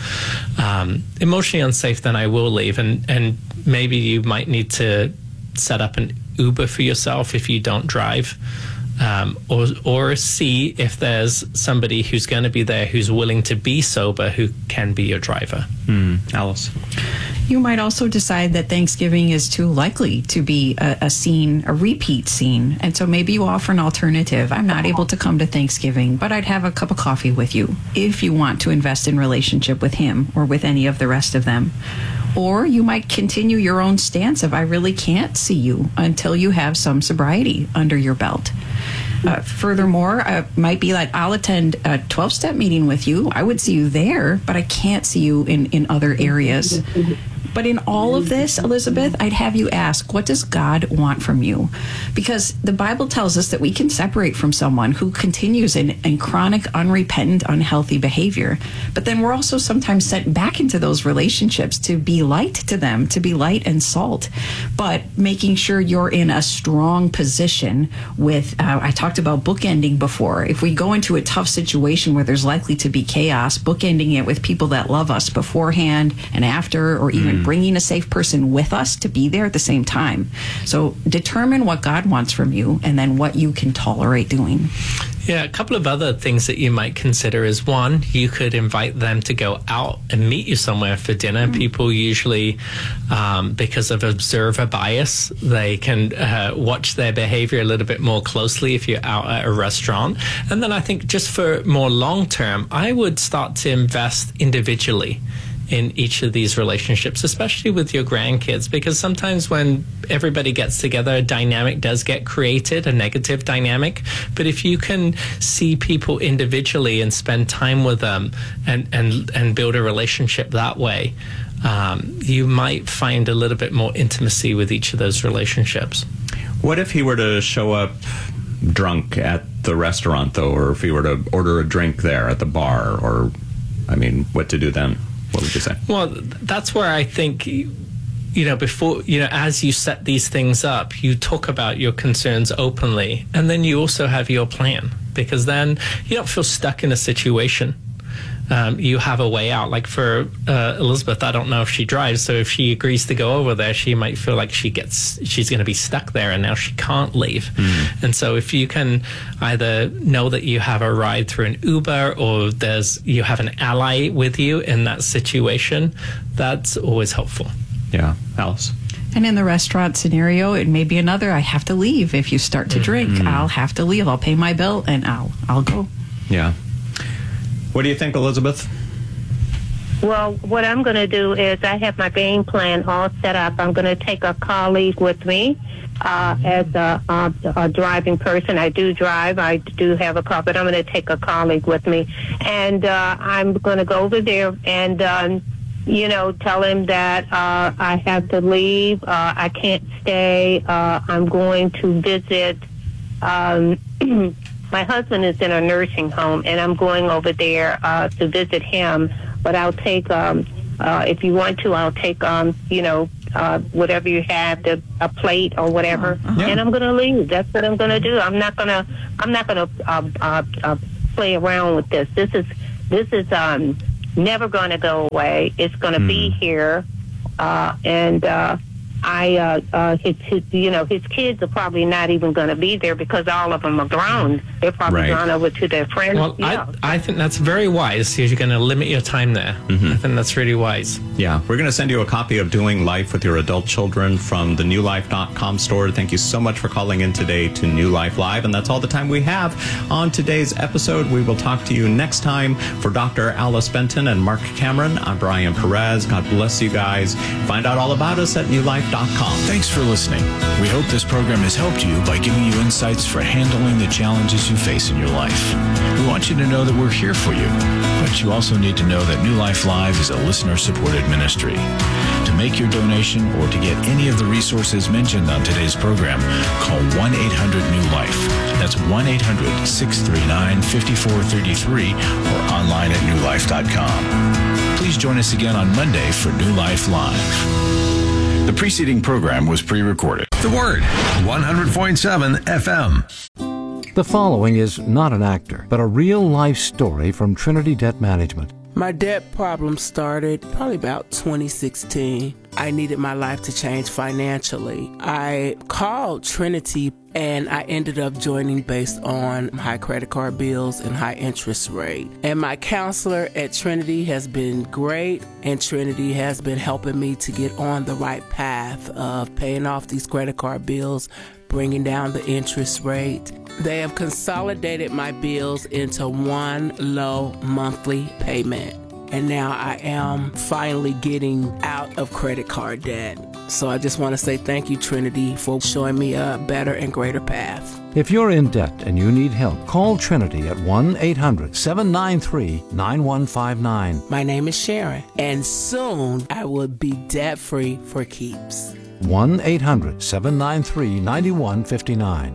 um, emotionally unsafe, then I will leave. And, and maybe you might need to set up an Uber for yourself if you don't drive. Um, or, or see if there's somebody who's going to be there who's willing to be sober, who can be your driver. Mm. Alice? You might also decide that Thanksgiving is too likely to be a, a scene, a repeat scene. And so maybe you offer an alternative. I'm not able to come to Thanksgiving, but I'd have a cup of coffee with you if you want to invest in relationship with him or with any of the rest of them. Or you might continue your own stance of, I really can't see you until you have some sobriety under your belt. Uh, furthermore, uh, might be like, I'll attend a twelve-step meeting with you. I would see you there, but I can't see you in, in other areas. But in all of this, Elizabeth, I'd have you ask, what does God want from you? Because the Bible tells us that we can separate from someone who continues in, in chronic, unrepentant, unhealthy behavior. But then we're also sometimes sent back into those relationships to be light to them, to be light and salt. But making sure you're in a strong position with, uh, I talked about bookending before. If we go into a tough situation where there's likely to be chaos, bookending it with people that love us beforehand and after, or even bringing a safe person with us to be there at the same time. So determine what God wants from you and then what you can tolerate doing. Yeah, a couple of other things that you might consider is, one, you could invite them to go out and meet you somewhere for dinner. Mm-hmm. People usually, um, because of observer bias, they can uh, watch their behavior a little bit more closely if you're out at a restaurant. And then I think just for more long term, I would start to invest individually in each of these relationships, especially with your grandkids, because sometimes when everybody gets together, a dynamic does get created, a negative dynamic. But if you can see people individually and spend time with them and, and, and build a relationship that way, um, you might find a little bit more intimacy with each of those relationships. What if he were to show up drunk at the restaurant, though, or if he were to order a drink there at the bar, or, I mean, what to do then? What would you say? Well, that's where I think, you know, before, you know, as you set these things up, you talk about your concerns openly, and then you also have your plan, because then you don't feel stuck in a situation. Um, you have a way out. Like for uh, Elizabeth, I don't know if she drives, so if she agrees to go over there, she might feel like she gets she's going to be stuck there, and now she can't leave. Mm. And so if you can either know that you have a ride through an Uber, or there's you have an ally with you in that situation, that's always helpful. Yeah, Alice. And in the restaurant scenario, it may be another, I have to leave. If you start to drink, mm. I'll have to leave. I'll pay my bill, and I'll I'll go. Yeah. What do you think, Elizabeth? Well, what I'm going to do is I have my game plan all set up. I'm going to take a colleague with me uh, as a, a, a driving person. I do drive. I do have a car, but I'm going to take a colleague with me. And uh, I'm going to go over there and, um, you know, tell him that uh, I have to leave. Uh, I can't stay. Uh, I'm going to visit. Um, my husband is in a nursing home, and I'm going over there uh, to visit him. But I'll take, um, uh, if you want to, I'll take, um, you know, uh, whatever you have, the, a plate or whatever, uh-huh. and I'm going to leave. That's what I'm going to do. I'm not going to, I'm not going to uh, uh, uh, play around with this. This is, this is um, never going to go away. It's going to mm. be here, uh, and uh, I, uh, uh, his, his, you know, his kids are probably not even going to be there because all of them are grown. They're probably Right. gone over to their friends. Well, you know. I, I think that's very wise because you're going to limit your time there. Mm-hmm. I think that's really wise. Yeah, we're going to send you a copy of Doing Life with Your Adult Children from the new life dot com store. Thank you so much for calling in today to New Life Live. And that's all the time we have on today's episode. We will talk to you next time. For Doctor Alice Benton and Mark Cameron, I'm Brian Perez. God bless you guys. Find out all about us at new life dot com. Thanks for listening. We hope this program has helped you by giving you insights for handling the challenges you face in your life. We want you to know that we're here for you, but you also need to know that New Life Live is a listener-supported ministry. To make your donation or to get any of the resources mentioned on today's program, call one eight hundred new life. That's one eight hundred, six three nine, five four three three or online at new life dot com. Please join us again on Monday for New Life Live. The preceding program was pre-recorded. The Word, one hundred point seven F M. The following is not an actor, but a real-life story from Trinity Debt Management. My debt problem started probably about twenty sixteen. I needed my life to change financially. I called Trinity and I ended up joining based on high credit card bills and high interest rate. And my counselor at Trinity has been great, and Trinity has been helping me to get on the right path of paying off these credit card bills, bringing down the interest rate. They have consolidated my bills into one low monthly payment. And now I am finally getting out of credit card debt. So I just want to say thank you, Trinity, for showing me a better and greater path. If you're in debt and you need help, call Trinity at one eight hundred, seven nine three, nine one five nine. My name is Sharon, and soon I will be debt-free for keeps. one eight hundred, seven nine three, nine one five nine.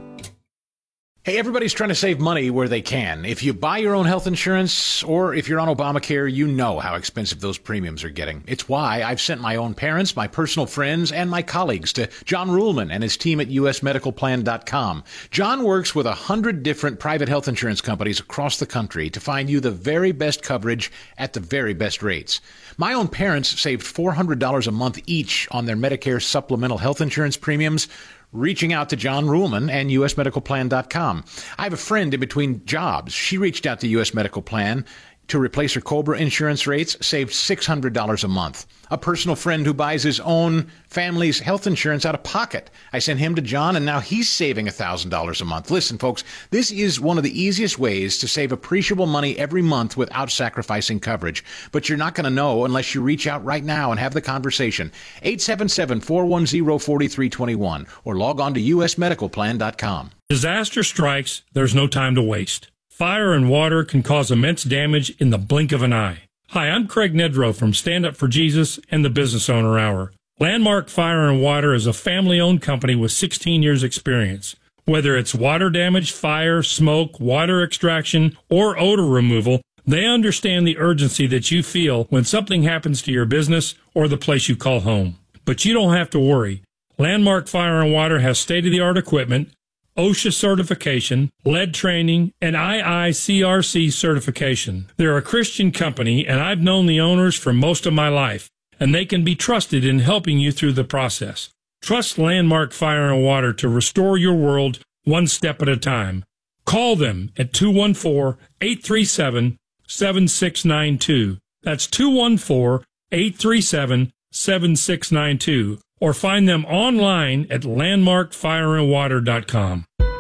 Hey, everybody's trying to save money where they can. If you buy your own health insurance or if you're on Obamacare, you know how expensive those premiums are getting. It's why I've sent my own parents, my personal friends, and my colleagues to John Ruhlman and his team at U S medical plan dot com. John works with a hundred different private health insurance companies across the country to find you the very best coverage at the very best rates. My own parents saved four hundred dollars a month each on their Medicare supplemental health insurance premiums, reaching out to John Ruhlman and U S medical plan dot com. I have a friend in between jobs. She reached out to U S Medical Plan to replace her COBRA insurance rates, saved six hundred dollars a month. A personal friend who buys his own family's health insurance out of pocket. I sent him to John, and now he's saving one thousand dollars a month. Listen, folks, this is one of the easiest ways to save appreciable money every month without sacrificing coverage. But you're not going to know unless you reach out right now and have the conversation. eight seven seven, four one zero, four three two one or log on to U S medical plan dot com. Disaster strikes, there's no time to waste. Fire and water can cause immense damage in the blink of an eye. Hi, I'm Craig Nedrow from Stand Up for Jesus and the Business Owner Hour. Landmark Fire and Water is a family-owned company with sixteen years experience. Whether it's water damage, fire, smoke, water extraction, or odor removal, they understand the urgency that you feel when something happens to your business or the place you call home. But you don't have to worry. Landmark Fire and Water has state-of-the-art equipment, OSHA certification, lead training, and I I C R C certification. They're a Christian company, and I've known the owners for most of my life, and they can be trusted in helping you through the process. Trust Landmark Fire and Water to restore your world one step at a time. Call them at two one four, eight three seven, seven six nine two. That's two one four, eight three seven, seven six nine two. Or find them online at landmark fire and water dot com.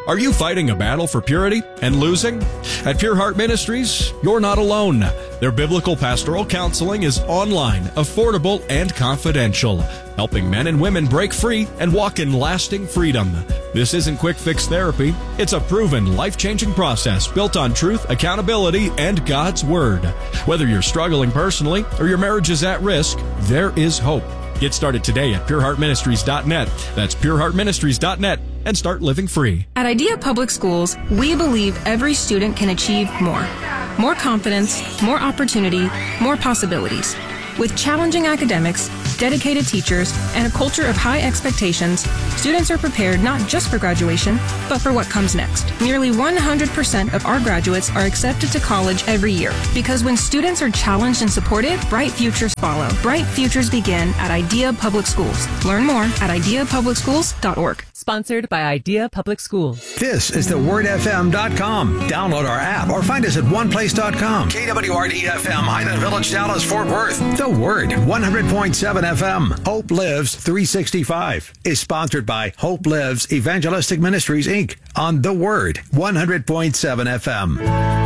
Are you fighting a battle for purity and losing? At Pure Heart Ministries, you're not alone. Their biblical pastoral counseling is online, affordable, and confidential, helping men and women break free and walk in lasting freedom. This isn't quick fix therapy. It's a proven, life-changing process built on truth, accountability, and God's Word. Whether you're struggling personally or your marriage is at risk, there is hope. Get started today at pure heart ministries dot net. That's pure heart ministries dot net and start living free. At Idea Public Schools, we believe every student can achieve more. More confidence, more opportunity, more possibilities. With challenging academics, dedicated teachers, and a culture of high expectations, students are prepared not just for graduation, but for what comes next. Nearly one hundred percent of our graduates are accepted to college every year, because when students are challenged and supported, bright futures follow. Bright futures begin at Idea Public Schools. Learn more at idea public schools dot org. Sponsored by Idea Public Schools. This is the word f m dot com. Download our app or find us at one place dot com. K W R D F M, Highland Village, Dallas, Fort Worth. The Word, one hundred point seven F M. Hope Lives three sixty-five is sponsored by Hope Lives Evangelistic Ministries, Incorporated on The Word, one hundred point seven F M.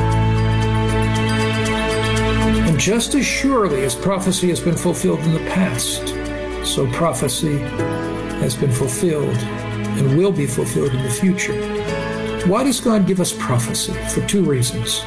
And just as surely as prophecy has been fulfilled in the past, so prophecy has been fulfilled and will be fulfilled in the future. Why does God give us prophecy? For two reasons.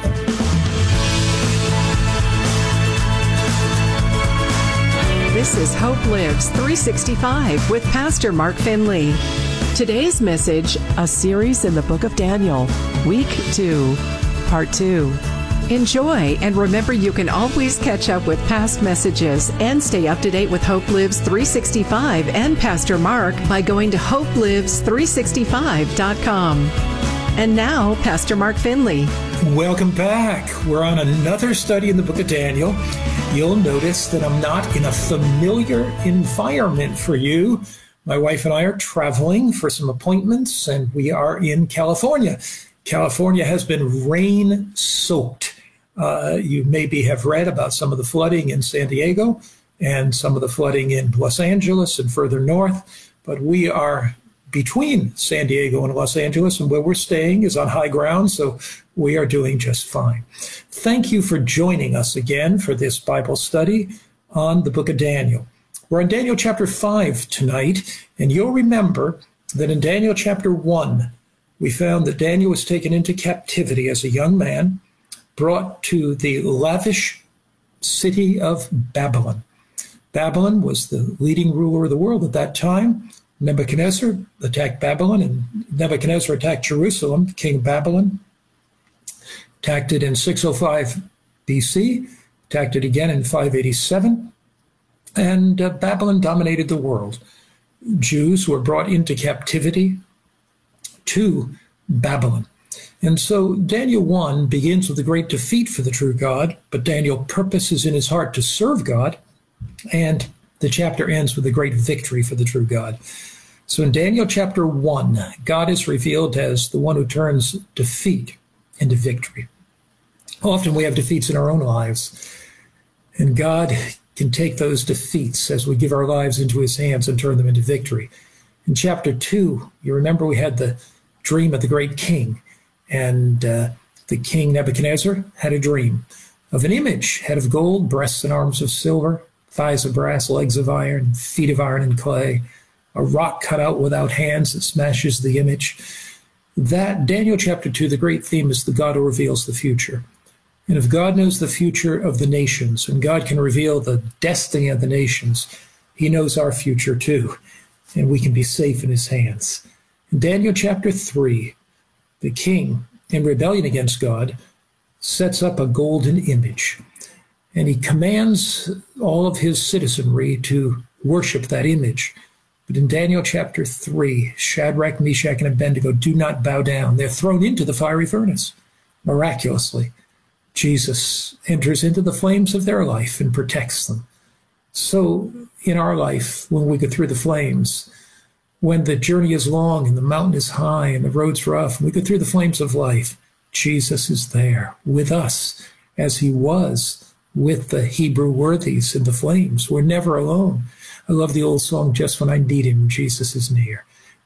This is Hope Lives three sixty-five with Pastor Mark Finley. Today's message, a series in the book of Daniel, week two, part two. Enjoy, and remember you can always catch up with past messages and stay up to date with Hope Lives three sixty-five and Pastor Mark by going to hope lives three sixty-five dot com. And now, Pastor Mark Finley. Welcome back. We're on another study in the book of Daniel. You'll notice that I'm not in a familiar environment for you. My wife and I are traveling for some appointments, and we are in California. California has been rain-soaked. Uh, you maybe have read about some of the flooding in San Diego and some of the flooding in Los Angeles and further north, but we are between San Diego and Los Angeles, and where we're staying is on high ground, so we are doing just fine. Thank you for joining us again for this Bible study on the book of Daniel. We're in Daniel chapter five tonight, and you'll remember that in Daniel chapter one, we found that Daniel was taken into captivity as a young man, brought to the lavish city of Babylon. Babylon was the leading ruler of the world at that time. Nebuchadnezzar attacked Babylon, and Nebuchadnezzar attacked Jerusalem, king of Babylon. Attacked it in six oh five B C, attacked it again in five eighty-seven, and uh, Babylon dominated the world. Jews were brought into captivity to Babylon. And so Daniel one begins with a great defeat for the true God, but Daniel purposes in his heart to serve God, and the chapter ends with a great victory for the true God. So in Daniel chapter one, God is revealed as the one who turns defeat into victory. Often we have defeats in our own lives, and God can take those defeats as we give our lives into his hands and turn them into victory. In chapter two, you remember we had the dream of the great king, and uh, the king Nebuchadnezzar had a dream of an image, head of gold, breasts and arms of silver, thighs of brass, legs of iron, feet of iron and clay, a rock cut out without hands that smashes the image. That, Daniel chapter two, the great theme is the God who reveals the future. And if God knows the future of the nations, and God can reveal the destiny of the nations, he knows our future too, and we can be safe in his hands. In Daniel chapter three, the king, in rebellion against God, sets up a golden image, and he commands all of his citizenry to worship that image. But in Daniel chapter three, Shadrach, Meshach, and Abednego do not bow down. They're thrown into the fiery furnace. Miraculously, Jesus enters into the flames of their life and protects them. So in our life, when we go through the flames, when the journey is long and the mountain is high and the road's rough, and we go through the flames of life, Jesus is there with us as he was with the Hebrew worthies in the flames. We're never alone. I love the old song, Just When I Need Him, Jesus is Near.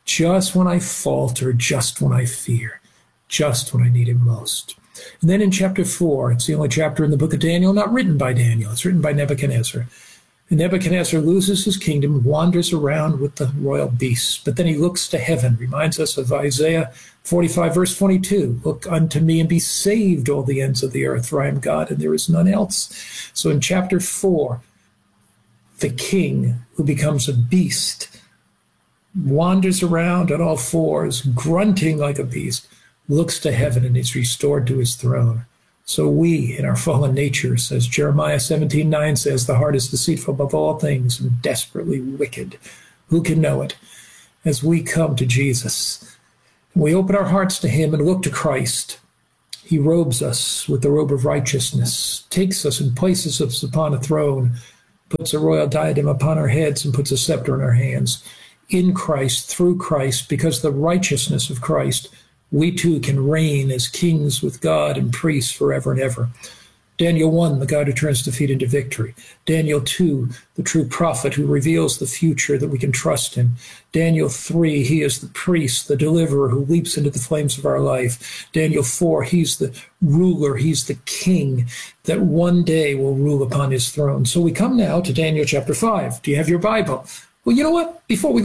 just when I falter, just when I fear, just when I need him most. And then in chapter four, it's the only chapter in the book of Daniel not written by Daniel. It's written by Nebuchadnezzar. And Nebuchadnezzar loses his kingdom, wanders around with the royal beasts. But then he looks to heaven, reminds us of Isaiah forty-five, verse twenty-two. Look unto me and be saved, all the ends of the earth, for I am God and there is none else. So in chapter four, the king who becomes a beast wanders around on all fours, grunting like a beast, looks to heaven and is restored to his throne. So we, in our fallen natures, as Jeremiah seventeen nine says, the heart is deceitful above all things and desperately wicked. Who can know it? As we come to Jesus, we open our hearts to him and look to Christ. He robes us with the robe of righteousness, takes us and places us upon a throne, puts a royal diadem upon our heads and puts a scepter in our hands. In Christ, through Christ, because the righteousness of Christ, we too can reign as kings with God and priests forever and ever. Daniel one, the God who turns defeat into victory. Daniel two, the true prophet who reveals the future that we can trust in. Daniel three, he is the priest, the deliverer who leaps into the flames of our life. Daniel four, he's the ruler, he's the king that one day will rule upon his throne. So we come now to Daniel chapter five. Do you have your Bible? Well, you know what? Before we